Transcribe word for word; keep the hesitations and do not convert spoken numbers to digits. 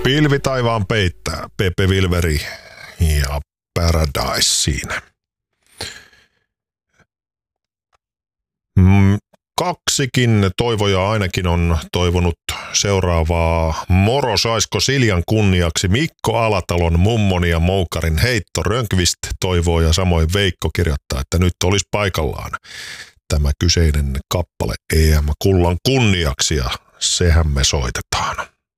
Pilvi taivaan peittää, Pepe Wilveri ja Paradise siinä. Mm, kaksikin toivoja ainakin on toivonut seuraavaa. Moro saisko Siljan kunniaksi Mikko Alatalon mummoni ja moukarin heitto. Rönkvist toivoo ja samoin Veikko kirjoittaa, että nyt olisi paikallaan tämä kyseinen kappale E M-kullan kunniaksi ja sehän me soitetaan.